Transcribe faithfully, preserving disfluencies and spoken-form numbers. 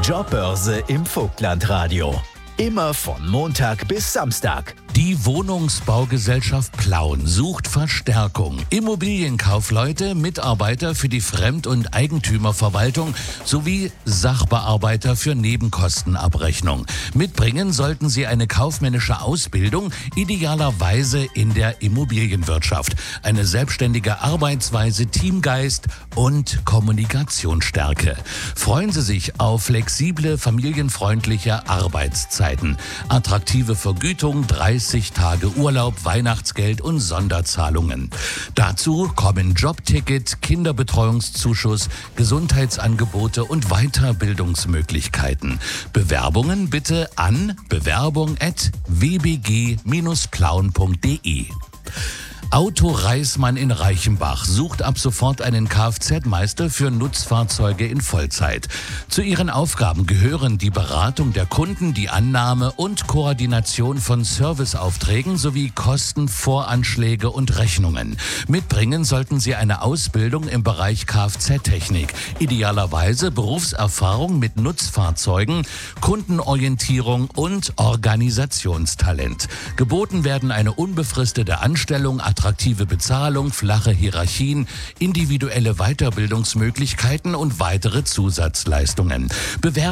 Jobbörse im Vogtlandradio. Immer von Montag bis Samstag. Die Wohnungsbaugesellschaft Plauen sucht Verstärkung. Immobilienkaufleute, Mitarbeiter für die Fremd- und Eigentümerverwaltung sowie Sachbearbeiter für Nebenkostenabrechnung. Mitbringen sollten sie eine kaufmännische Ausbildung, idealerweise in der Immobilienwirtschaft. Eine selbstständige Arbeitsweise, Teamgeist und Kommunikationsstärke. Freuen Sie sich auf flexible, familienfreundliche Arbeitszeiten. Attraktive Vergütung, dreißig Tage Urlaub, Weihnachtsgeld und Sonderzahlungen. Dazu kommen Jobticket, Kinderbetreuungszuschuss, Gesundheitsangebote und Weiterbildungsmöglichkeiten. Bewerbungen bitte an bewerbung at w b g Bindestrich plauen punkt d e. Auto Reismann in Reichenbach sucht ab sofort einen Kfz-Meister für Nutzfahrzeuge in Vollzeit. Zu ihren Aufgaben gehören die Beratung der Kunden, die Annahme und Koordination von Serviceaufträgen sowie Kostenvoranschläge und Rechnungen. Mitbringen sollten sie eine Ausbildung im Bereich Kfz-Technik, idealerweise Berufserfahrung mit Nutzfahrzeugen, Kundenorientierung und Organisationstalent. Geboten werden eine unbefristete Anstellung, attraktive Bezahlung, flache Hierarchien, individuelle Weiterbildungsmöglichkeiten und weitere Zusatzleistungen. Bewerben